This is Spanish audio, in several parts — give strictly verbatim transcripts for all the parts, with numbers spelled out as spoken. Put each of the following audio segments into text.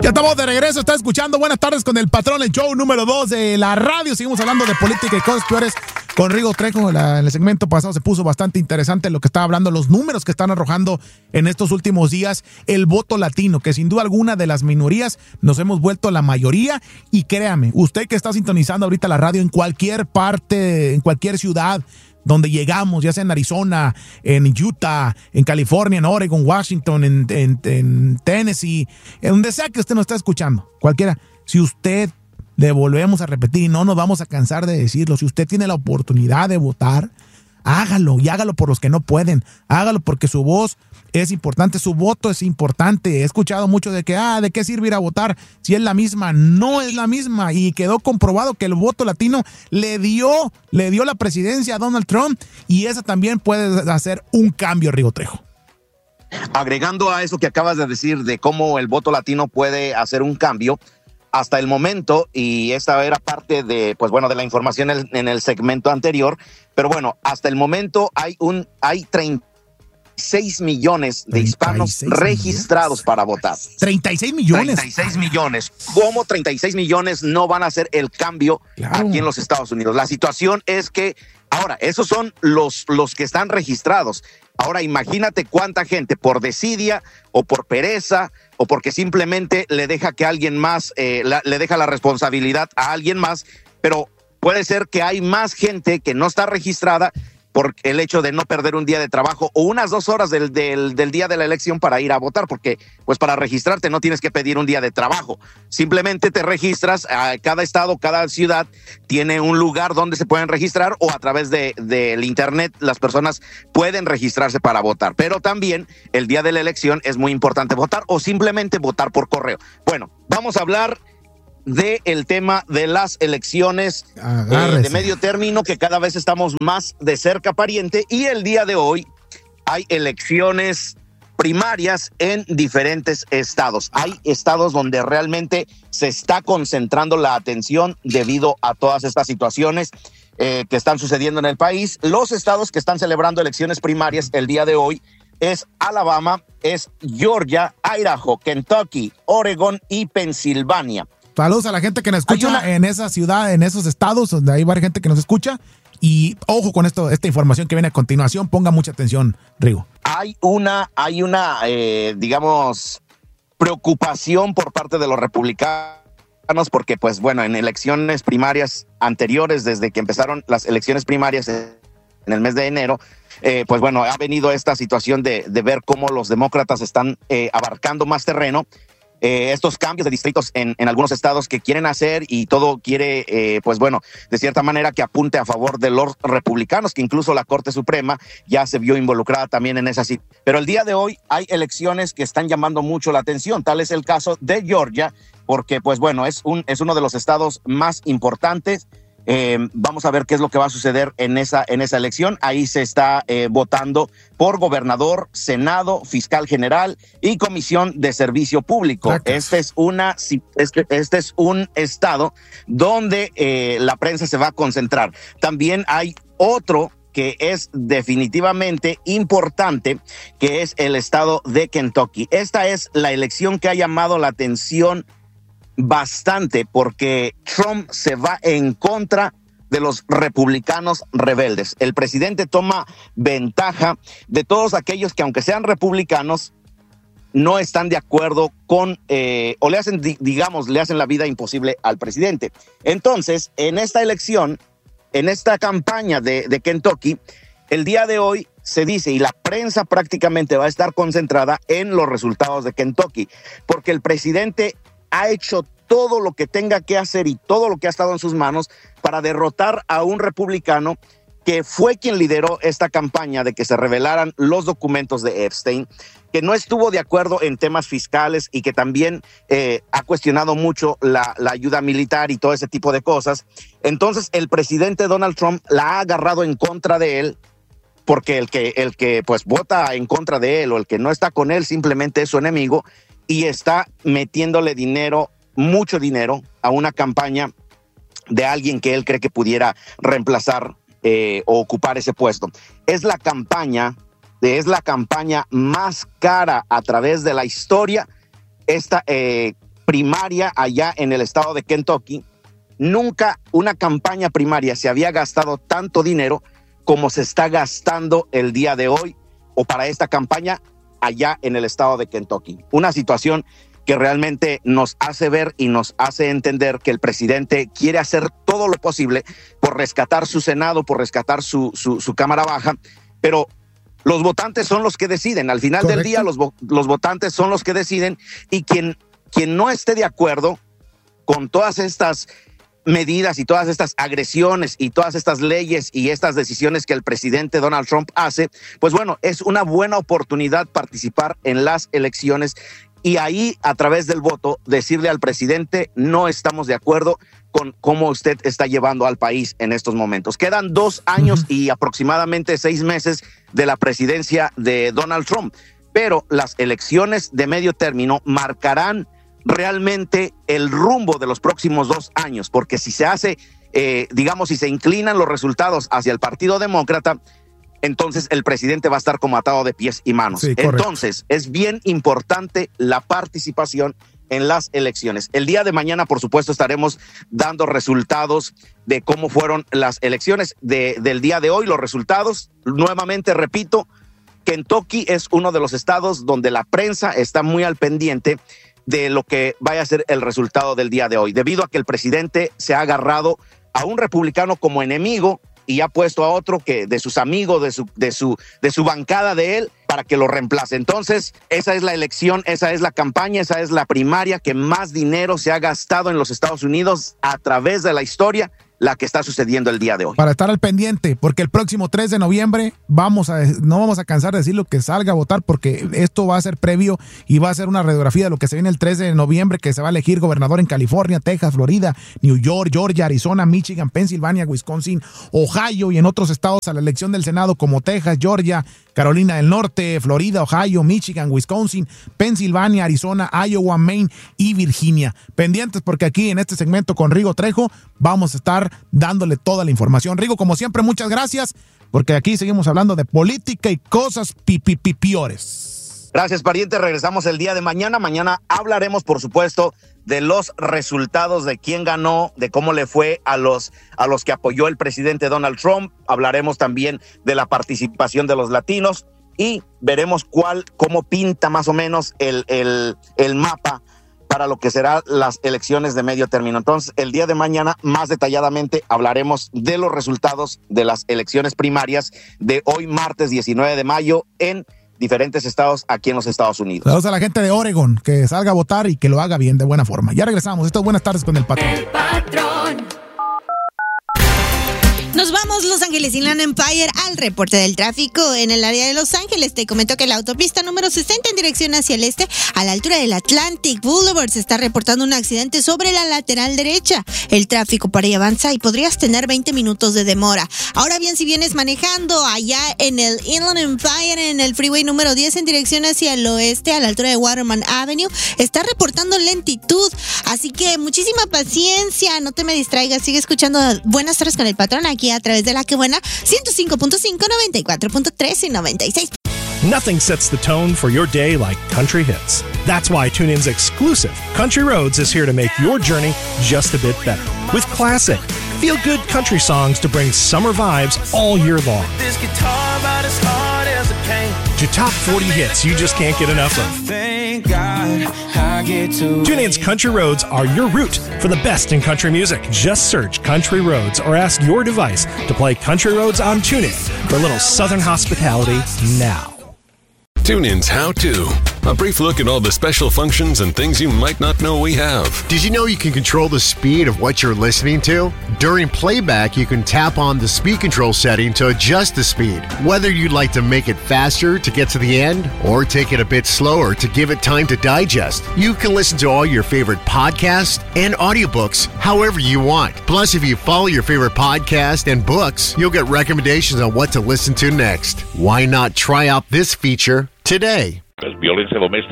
Ya estamos de regreso, está escuchando Buenas Tardes con el Patrón, el show número dos de la radio. Seguimos hablando de política y cosas peores con Rigo Trejo. La, en el segmento pasado se puso bastante interesante lo que estaba hablando, los números que están arrojando en estos últimos días, el voto latino, que sin duda alguna de las minorías nos hemos vuelto la mayoría. Y créame, usted que está sintonizando ahorita la radio en cualquier parte, en cualquier ciudad donde llegamos, ya sea en Arizona, en Utah, en California, en Oregon, Washington, en, en, en Tennessee, en donde sea que usted nos está escuchando, cualquiera, si usted, le volvemos a repetir y no nos vamos a cansar de decirlo, si usted tiene la oportunidad de votar, hágalo y hágalo por los que no pueden, hágalo porque su voz es importante, su voto es importante. He escuchado mucho de que, ah, ¿de qué sirve ir a votar si es la misma? No es la misma, y quedó comprobado que el voto latino le dio, le dio la presidencia a Donald Trump, y esa también puede hacer un cambio, Rigo Trejo. Agregando a eso que acabas de decir de cómo el voto latino puede hacer un cambio, hasta el momento, y esta era parte de, pues bueno, de la información en el, en el segmento anterior, pero bueno, hasta el momento hay un, hay treinta y seis millones de hispanos registrados para votar. treinta y seis millones. treinta y seis millones. ¿Cómo treinta y seis millones no van a hacer el cambio claro. aquí en los Estados Unidos? La situación es que, ahora, esos son los, los que están registrados. Ahora imagínate cuánta gente por desidia o por pereza o porque simplemente le deja que alguien más, eh, la, le deja la responsabilidad a alguien más, pero puede ser que hay más gente que no está registrada por el hecho de no perder un día de trabajo o unas dos horas del, del, del día de la elección para ir a votar, porque pues para registrarte no tienes que pedir un día de trabajo, simplemente te registras. A cada estado, cada ciudad tiene un lugar donde se pueden registrar, o a través de del internet las personas pueden registrarse para votar, pero también el día de la elección es muy importante votar, o simplemente votar por correo. Bueno, vamos a hablar de el tema de las elecciones eh, de medio término, que cada vez estamos más de cerca, pariente, y el día de hoy hay elecciones primarias en diferentes estados. Hay estados donde realmente se está concentrando la atención debido a todas estas situaciones eh, que están sucediendo en el país. Los estados que están celebrando elecciones primarias el día de hoy es Alabama, es Georgia, Idaho, Kentucky, Oregon y Pensilvania. Saludos a la gente que nos escucha una... en esa ciudad, en esos estados, donde hay varias gente que nos escucha. Y ojo con esto, esta información que viene a continuación, ponga mucha atención, Rigo. Hay una, hay una, eh, digamos, preocupación por parte de los republicanos, porque, pues bueno, en elecciones primarias anteriores, desde que empezaron las elecciones primarias en el mes de enero, eh, pues bueno, ha venido esta situación de, de ver cómo los demócratas están eh, abarcando más terreno. Eh, estos cambios de distritos en, en algunos estados que quieren hacer, y todo quiere, eh, pues bueno, de cierta manera que apunte a favor de los republicanos, que incluso la Corte Suprema ya se vio involucrada también en esa situación. Pero el día de hoy hay elecciones que están llamando mucho la atención. Tal es el caso de Georgia, porque pues bueno, es, un, es uno de los estados más importantes. Eh, vamos a ver qué es lo que va a suceder en esa, en esa elección. Ahí se está eh, votando por gobernador, senado, fiscal general y comisión de servicio público. Este es, una, este, este es un estado donde eh, la prensa se va a concentrar. También hay otro que es definitivamente importante, que es el estado de Kentucky. Esta es la elección que ha llamado la atención bastante, porque Trump se va en contra de los republicanos rebeldes. El presidente toma ventaja de todos aquellos que, aunque sean republicanos, no están de acuerdo con, eh, o le hacen, digamos, le hacen la vida imposible al presidente. Entonces, en esta elección, en esta campaña de, de Kentucky, el día de hoy se dice, y la prensa prácticamente va a estar concentrada en los resultados de Kentucky, porque el presidente ha hecho todo lo que tenga que hacer y todo lo que ha estado en sus manos para derrotar a un republicano que fue quien lideró esta campaña de que se revelaran los documentos de Epstein, que no estuvo de acuerdo en temas fiscales y que también eh, ha cuestionado mucho la, la ayuda militar y todo ese tipo de cosas. Entonces el presidente Donald Trump la ha agarrado en contra de él, porque el que, el que pues vota en contra de él o el que no está con él simplemente es su enemigo, y está metiéndole dinero, mucho dinero, a una campaña de alguien que él cree que pudiera reemplazar eh, o ocupar ese puesto. Es la campaña, es la campaña más cara a través de la historia. Esta, eh, primaria allá en el estado de Kentucky. Nunca una campaña primaria se había gastado tanto dinero como se está gastando el día de hoy o para esta campaña allá en el estado de Kentucky. Una situación que realmente nos hace ver y nos hace entender que el presidente quiere hacer todo lo posible por rescatar su Senado, por rescatar su, su, su Cámara Baja, pero los votantes son los que deciden. Al final Correcto. del día, los, los votantes son los que deciden, y quien, quien no esté de acuerdo con todas estas medidas y todas estas agresiones y todas estas leyes y estas decisiones que el presidente Donald Trump hace, pues bueno, es una buena oportunidad participar en las elecciones y ahí, a través del voto, decirle al presidente: no estamos de acuerdo con cómo usted está llevando al país en estos momentos. Quedan dos años uh-huh. y aproximadamente seis meses de la presidencia de Donald Trump, pero las elecciones de medio término marcarán realmente el rumbo de los próximos dos años, porque si se hace, eh, digamos, si se inclinan los resultados hacia el Partido Demócrata, entonces el presidente va a estar como atado de pies y manos. Sí, entonces es bien importante la participación en las elecciones. El día de mañana, por supuesto, estaremos dando resultados de cómo fueron las elecciones de, del día de hoy. Los resultados, nuevamente repito, Kentucky es uno de los estados donde la prensa está muy al pendiente de lo que vaya a ser el resultado del día de hoy, debido a que el presidente se ha agarrado a un republicano como enemigo y ha puesto a otro que de sus amigos, de su, de su, de su bancada de él, para que lo reemplace. Entonces, esa es la elección, esa es la campaña, esa es la primaria que más dinero se ha gastado en los Estados Unidos a través de la historia, la que está sucediendo el día de hoy. Para estar al pendiente, porque el próximo tres de noviembre vamos a, no vamos a cansar de decir lo que salga a votar, porque esto va a ser previo y va a ser una radiografía de lo que se viene el tres de noviembre, que se va a elegir gobernador en California, Texas, Florida, New York, Georgia, Arizona, Michigan, Pensilvania, Wisconsin, Ohio y en otros estados a la elección del Senado como Texas, Georgia, Carolina del Norte, Florida, Ohio, Michigan, Wisconsin, Pensilvania, Arizona, Iowa, Maine y Virginia. Pendientes, porque aquí en este segmento con Rigo Trejo vamos a estar dándole toda la información. Rigo, como siempre, muchas gracias, porque aquí seguimos hablando de política y cosas pipipiores. Gracias, pariente. Regresamos el día de mañana. Mañana hablaremos, por supuesto, de los resultados, de quién ganó, de cómo le fue a los, a los que apoyó el presidente Donald Trump. Hablaremos también de la participación de los latinos y veremos cuál, cómo pinta más o menos el, el, el mapa para lo que serán las elecciones de medio término. Entonces, el día de mañana, más detalladamente, hablaremos de los resultados de las elecciones primarias de hoy, martes diecinueve de mayo, en diferentes estados aquí en los Estados Unidos. Saludos a la gente de Oregon, que salga a votar y que lo haga bien, de buena forma. Ya regresamos. Esto es Buenas Tardes con el Patrón. El Patrón. Nos vamos, Los Ángeles Inland Empire, al reporte del tráfico en el área de Los Ángeles. Te comento que la autopista número sesenta en dirección hacia el este, a la altura del Atlantic Boulevard, se está reportando un accidente sobre la lateral derecha. El tráfico para ahí avanza y podrías tener veinte minutos de demora. Ahora bien, si vienes manejando allá en el Inland Empire, en el freeway número diez en dirección hacia el oeste, a la altura de Waterman Avenue, está reportando lentitud. Así que muchísima paciencia, no te me distraigas, sigue escuchando Buenas Tardes con el Patrón aquí a través de La Que Buena, ciento cinco punto cinco, noventa y cuatro punto tres y noventa y seis. Nothing sets the tone for your day like country hits. That's why TuneIn's exclusive Country Roads is here to make your journey just a bit better. With classic, feel-good country songs to bring summer vibes all year long. This guitar about as hard as a pain. To top forty hits you just can't get enough of. Thank God I get to TuneIn's Country Roads are your route for the best in country music. Just search Country Roads or ask your device to play Country Roads on TuneIn for a little Southern hospitality now. TuneIn's How To. A brief look at all the special functions and things you might not know we have. Did you know you can control the speed of what you're listening to? During playback, you can tap on the speed control setting to adjust the speed. Whether you'd like to make it faster to get to the end or take it a bit slower to give it time to digest, you can listen to all your favorite podcasts and audiobooks however you want. Plus, if you follow your favorite podcast and books, you'll get recommendations on what to listen to next. Why not try out this feature today? Es violencia doméstica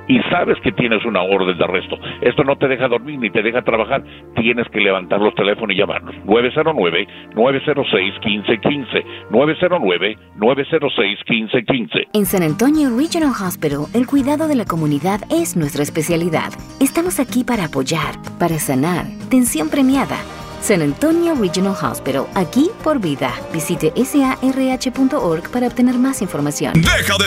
y sabes que tienes una orden de arresto. Esto no te deja dormir ni te deja trabajar. Tienes que levantar los teléfonos y llamarnos. nueve cero nueve, nueve cero seis, uno cinco uno cinco. nueve cero nueve, nueve cero seis, uno cinco uno cinco. En San Antonio Regional Hospital, el cuidado de la comunidad es nuestra especialidad. Estamos aquí para apoyar, para sanar. Tensión premiada. San Antonio Regional Hospital, aquí por vida. Visite S A R H punto org para obtener más información. Deja de